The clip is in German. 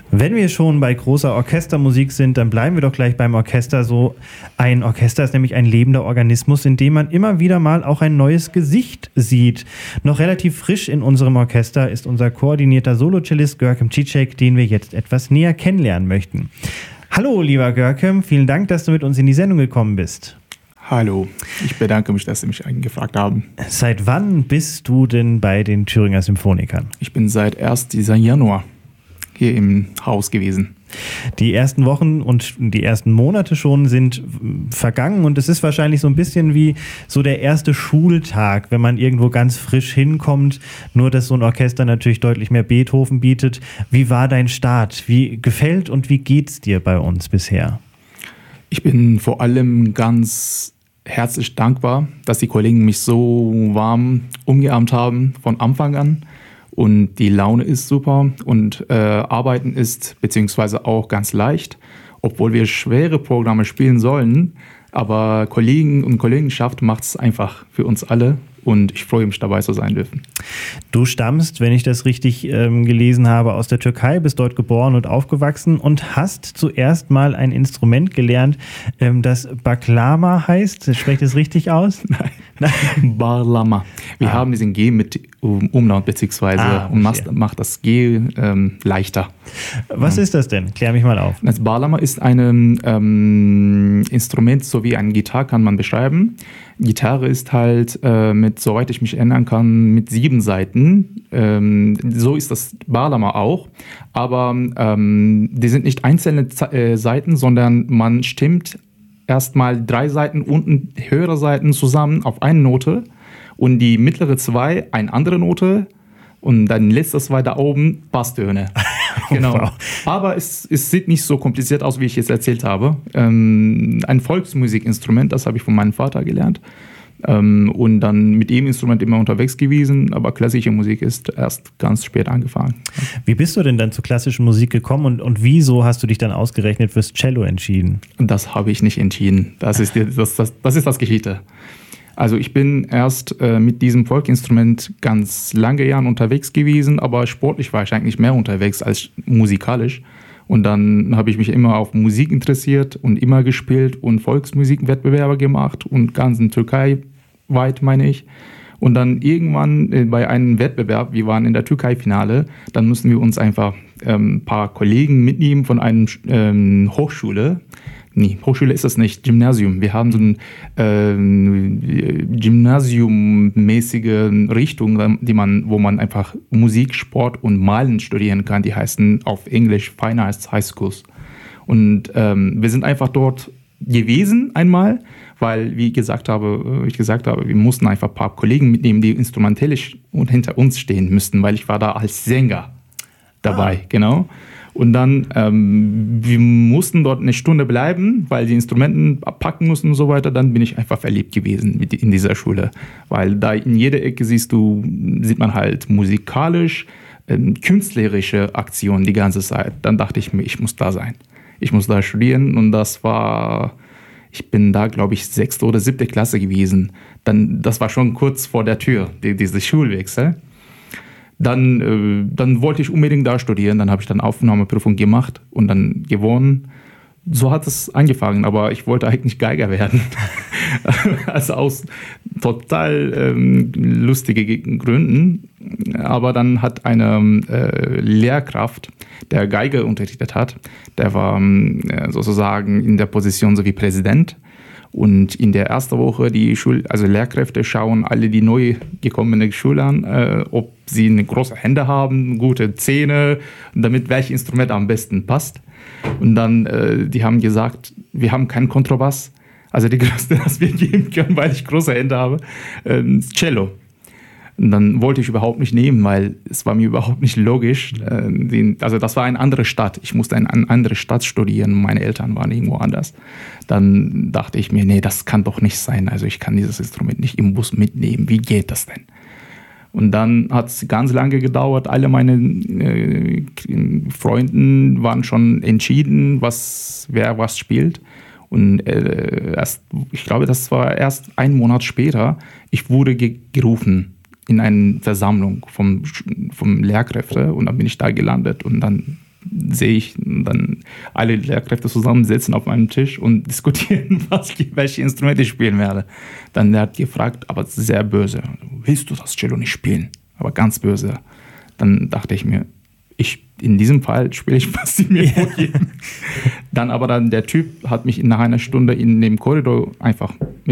Wenn wir schon bei großer Orchestermusik sind, dann bleiben wir doch gleich beim Orchester. So ein Orchester ist nämlich ein lebender Organismus, in dem man immer wieder mal auch ein neues Gesicht sieht. Noch relativ frisch in unserem Orchester ist unser koordinierter Solocellist Görkem Cicek, den wir jetzt etwas näher kennenlernen möchten. Hallo, lieber Görkem, vielen Dank, dass du mit uns in die Sendung gekommen bist. Hallo, ich bedanke mich, dass Sie mich angefragt haben. Seit wann bist du denn bei den Thüringer Symphonikern? Ich bin seit 1. Januar hier im Haus gewesen. Die ersten Wochen und die ersten Monate schon sind vergangen und es ist wahrscheinlich so ein bisschen wie so der erste Schultag, wenn man irgendwo ganz frisch hinkommt, nur dass so ein Orchester natürlich deutlich mehr Beethoven bietet. Wie war dein Start? Wie gefällt und wie geht's dir bei uns bisher? Ich bin vor allem ganz herzlich dankbar, dass die Kollegen mich so warm umgearmt haben von Anfang an. Und die Laune ist super und Arbeiten ist beziehungsweise auch ganz leicht, obwohl wir schwere Programme spielen sollen. Aber Kollegen und Kollegenschaft macht es einfach für uns alle und ich freue mich, dabei zu sein dürfen. Du stammst, wenn ich das richtig gelesen habe, aus der Türkei, bist dort geboren und aufgewachsen und hast zuerst mal ein Instrument gelernt, das Baklama heißt. Spricht es richtig aus? Nein. Bağlama. Wir haben diesen G mit Umlaut beziehungsweise macht das G leichter. Was ist das denn? Klär mich mal auf. Das Bağlama ist ein Instrument, so wie eine Gitarre kann man beschreiben. Gitarre ist halt soweit ich mich erinnern kann, mit 7 Saiten. So ist das Bağlama auch. Aber die sind nicht einzelne Saiten, sondern man stimmt erstmal 3 Saiten unten, höhere Saiten zusammen auf eine Note und die mittlere 2 eine andere Note und dann letzte 2 da oben Basstöne. Genau. Wow. Aber es sieht nicht so kompliziert aus, wie ich es erzählt habe. Ein Volksmusikinstrument, das habe ich von meinem Vater gelernt. Und dann mit dem Instrument immer unterwegs gewesen, aber klassische Musik ist erst ganz spät angefangen. Wie bist du denn dann zur klassischen Musik gekommen und wieso hast du dich dann ausgerechnet fürs Cello entschieden? Das habe ich nicht entschieden. Das ist das Geschichte. Also ich bin erst mit diesem Volkinstrument ganz lange Jahre unterwegs gewesen, aber sportlich war ich eigentlich mehr unterwegs als musikalisch. Und dann habe ich mich immer auf Musik interessiert und immer gespielt und Volksmusikwettbewerbe gemacht und ganz in Türkei weit, meine ich. Und dann irgendwann bei einem Wettbewerb, wir waren in der Türkei-Finale, dann mussten wir uns einfach ein paar Kollegen mitnehmen von einer Hochschule. Nee, Hochschule ist das nicht, Gymnasium. Wir haben so eine Gymnasium-mäßige Richtung, wo man einfach Musik, Sport und Malen studieren kann. Die heißen auf Englisch Fine Arts High Schools. Und wir sind einfach dort gewesen einmal, weil, wie ich gesagt habe, wir mussten einfach ein paar Kollegen mitnehmen, die instrumentellisch hinter uns stehen müssten, weil ich war da als Sänger dabei, genau. Und dann, wir mussten dort eine Stunde bleiben, weil die Instrumenten abpacken mussten und so weiter. Dann bin ich einfach verliebt gewesen in dieser Schule. Weil da in jeder Ecke sieht man halt musikalisch, künstlerische Aktionen die ganze Zeit. Dann dachte ich mir, ich muss da sein. Ich muss da studieren und ich bin da, glaube ich, 6. oder 7. Klasse gewesen. Das war schon kurz vor der Tür, diese Schulwechsel. Dann wollte ich unbedingt da studieren, dann habe ich dann Aufnahmeprüfung gemacht und dann gewonnen. So hat es angefangen, aber ich wollte eigentlich Geiger werden. Also aus total lustigen Gründen. Aber dann hat eine Lehrkraft, der Geige unterrichtet hat, der war sozusagen in der Position so wie Präsident. Und in der ersten Woche Lehrkräfte schauen alle die neu gekommenen Schüler an, ob sie eine große Hände haben, gute Zähne, damit welches Instrument am besten passt. Und dann, die haben gesagt, wir haben keinen Kontrabass. Also die größte, das wir geben können, weil ich große Hände habe, Cello. Und dann wollte ich überhaupt nicht nehmen, weil es war mir überhaupt nicht logisch. Also das war eine andere Stadt. Ich musste eine andere Stadt studieren. Meine Eltern waren irgendwo anders. Dann dachte ich mir, nee, das kann doch nicht sein. Also ich kann dieses Instrument nicht im Bus mitnehmen. Wie geht das denn? Und dann hat es ganz lange gedauert. Alle meine Freunde waren schon entschieden, wer was spielt. Und ich glaube, das war erst einen Monat später, ich wurde gerufen in eine Versammlung vom Lehrkräfte und dann bin ich da gelandet und dann sehe ich dann alle Lehrkräfte zusammensitzen auf einem Tisch und diskutieren, welche Instrumente ich spielen werde. Dann der hat gefragt, aber sehr böse, willst du das Cello nicht spielen? Aber ganz böse. Dann dachte ich mir, in diesem Fall spiele ich, was sie mir vorgeben. Dann der Typ hat mich nach einer Stunde in dem Korridor einfach